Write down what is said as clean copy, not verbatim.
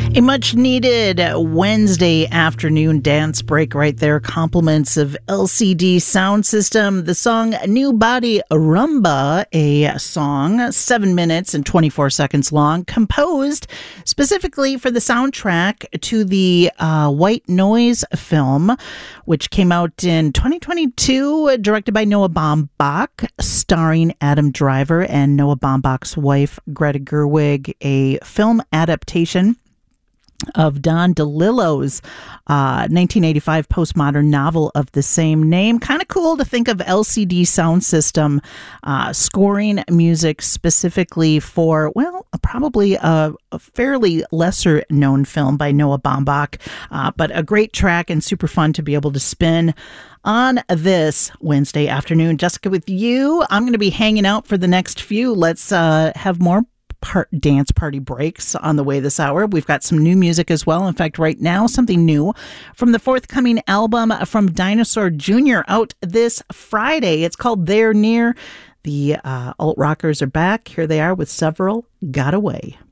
A much needed Wednesday afternoon dance break right there. Compliments of LCD Sound System. The song New Body Rumba, a song 7 minutes and 24 seconds long, composed specifically for the soundtrack to the White Noise film, which came out in 2022, directed by Noah Baumbach, starring Adam Driver and Noah Baumbach's wife, Greta Gerwig, a film adaptation of Don DeLillo's 1985 postmodern novel of the same name. Kind of cool to think of LCD Sound System scoring music specifically for, well, probably a fairly lesser known film by Noah Baumbach, but a great track and super fun to be able to spin on this Wednesday afternoon. Jessica with you. I'm going to be hanging out for the next few. Let's have more dance party breaks on the way this hour. We've got some new music as well. In fact, right now, something new from the forthcoming album from Dinosaur Jr. out this Friday. It's called They're Near. The alt rockers are back. Here they are with Several Got Away.